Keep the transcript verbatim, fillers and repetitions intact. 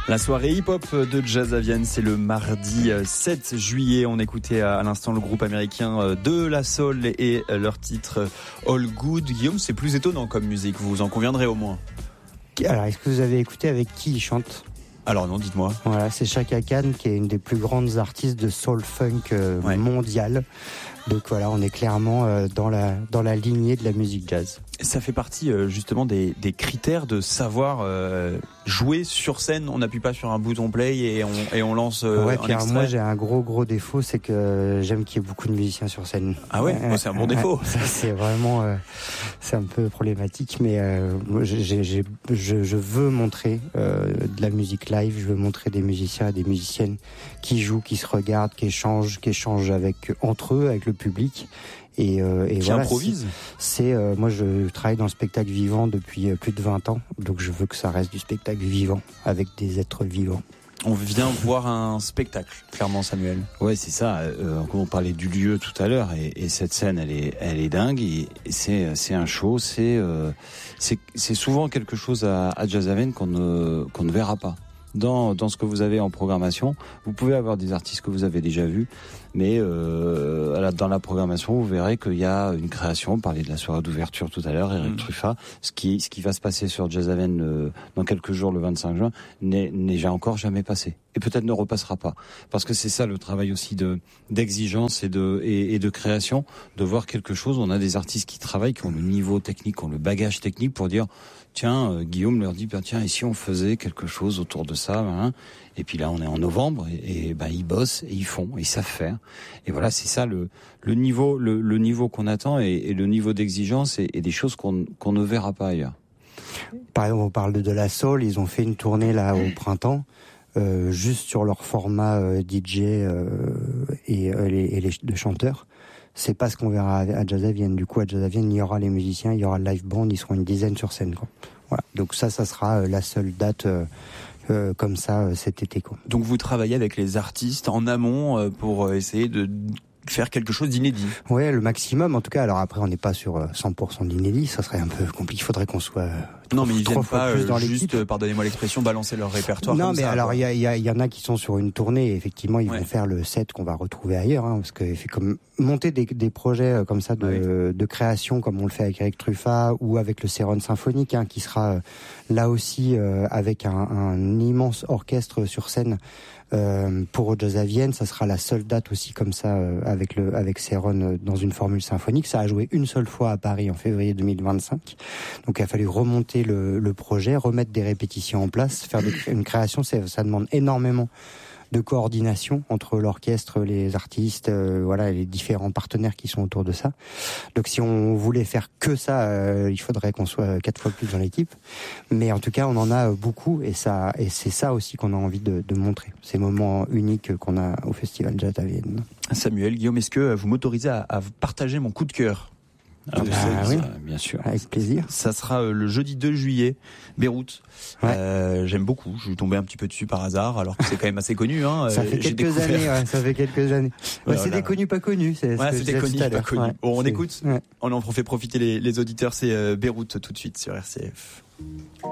La soirée hip-hop de Jazz à Vienne, c'est le mardi sept juillet. On écoutait à l'instant le groupe américain De La Soul et leur titre All Good. Guillaume, c'est plus étonnant comme musique, vous en conviendrez au moins. Alors, est-ce que vous avez écouté avec qui il chante ? Alors non, dites-moi. Voilà, c'est Chaka Khan qui est une des plus grandes artistes de soul funk euh, ouais. mondiale. Donc voilà, on est clairement euh, dans la dans la lignée de la musique jazz. Ça fait partie euh, justement des des critères de savoir euh, jouer sur scène. On n'appuie pas sur un bouton play et on et on lance euh, ouais, un puis extrait. Moi, j'ai un gros gros défaut, c'est que j'aime qu'il y ait beaucoup de musiciens sur scène. Ah ouais, oh, c'est un bon défaut. Ça, c'est vraiment euh, c'est un peu problématique, mais euh, j'ai, j'ai, je je veux montrer euh, de la musique live. Je veux montrer des musiciens et des musiciennes qui jouent, qui se regardent, qui échangent, qui échangent avec entre eux, avec le public. Et, euh, et qui voilà, improvise. C'est, c'est euh, moi je travaille dans le spectacle vivant depuis euh, plus de vingt ans, donc je veux que ça reste du spectacle vivant avec des êtres vivants. On vient voir un spectacle, clairement, Samuel. Ouais, c'est ça. Euh, on parlait du lieu tout à l'heure, et, et cette scène, elle est, elle est dingue. Et c'est, c'est un show. C'est, euh, c'est, c'est souvent quelque chose à, à Jazz à Vienne qu'on ne, qu'on ne verra pas. Dans, dans ce que vous avez en programmation, vous pouvez avoir des artistes que vous avez déjà vus, mais euh, dans la programmation, vous verrez qu'il y a une création. On parlait de la soirée d'ouverture tout à l'heure, Eric mmh. Truffat. Ce qui, ce qui va se passer sur Jazz à Vienne euh, dans quelques jours, le vingt-cinq juin, n'est, n'est déjà encore jamais passé. Et peut-être ne repassera pas. Parce que c'est ça le travail aussi de, d'exigence et de, et, et de création, de voir quelque chose. On a des artistes qui travaillent, qui ont le niveau technique, qui ont le bagage technique pour dire, tiens, euh, Guillaume leur dit, ben, tiens, et si on faisait quelque chose autour de ça, hein. Et puis là, on est en novembre, et, et ben, ils bossent, et ils font, et ils savent faire. Et voilà, c'est ça le, le niveau, le, le niveau qu'on attend, et, et le niveau d'exigence, et, et des choses qu'on, qu'on ne verra pas ailleurs. Par exemple, on parle de De La Soul, ils ont fait une tournée là au printemps. Euh, juste sur leur format euh, D J euh, et, euh, les, et les de chanteurs. C'est pas ce qu'on verra à, à Jazz à Vienne. Du coup, à Jazz à Vienne, il y aura les musiciens, il y aura le live band, ils seront une dizaine sur scène, quoi. Voilà. Donc ça, ça sera euh, la seule date euh, euh, comme ça euh, cet été, quoi. Donc vous travaillez avec les artistes en amont euh, pour euh, essayer de faire quelque chose d'inédit. Ouais, le maximum en tout cas. Alors après, on n'est pas sur cent pour cent d'inédit, ça serait un peu compliqué. Il faudrait qu'on soit trop, non, mais ils viennent pas plus dans juste, l'équipe. Pardonnez-moi l'expression, balancer leur répertoire. Non, comme mais ça, alors il y a, y, a, y en a qui sont sur une tournée. Et effectivement, ils ouais. vont faire le set qu'on va retrouver ailleurs, hein, parce que comme monter des, des projets comme ça de, ouais. de création, comme on le fait avec Eric Truffat ou avec le Céron Symphonique, hein, qui sera là aussi euh, avec un, un immense orchestre sur scène. Euh, pour Jazz à Vienne, ça sera la seule date aussi comme ça euh, avec le avec Céron euh, dans une formule symphonique. Ça a joué une seule fois à Paris en février deux mille vingt-cinq. Donc il a fallu remonter le, le projet, remettre des répétitions en place, faire des, une création. Ça, ça demande énormément de coordination entre l'orchestre, les artistes, euh, voilà, les différents partenaires qui sont autour de ça. Donc si on voulait faire que ça, euh, il faudrait qu'on soit quatre fois plus dans l'équipe. Mais en tout cas, on en a beaucoup et ça, et c'est ça aussi qu'on a envie de, de montrer. Ces moments uniques qu'on a au Festival Jazz à Vienne. Samuel, Guillaume, est-ce que vous m'autorisez à, à partager mon coup de cœur? Ah bah, oui, ça, bien sûr. Avec plaisir. Ça sera le jeudi deux juillet, Beyrouth. Ouais. Euh, j'aime beaucoup. Je suis tombé un petit peu dessus par hasard, alors que c'est quand même assez connu. Hein. Ça fait quelques découvert... années. Ouais, ça fait quelques années. Ouais, c'est des connus pas connus. C'est ouais, c'est des connus pas connus. Ouais. Bon, on c'est... écoute. Ouais. On en fait profiter les, les auditeurs. C'est euh, Beyrouth tout de suite sur R C F.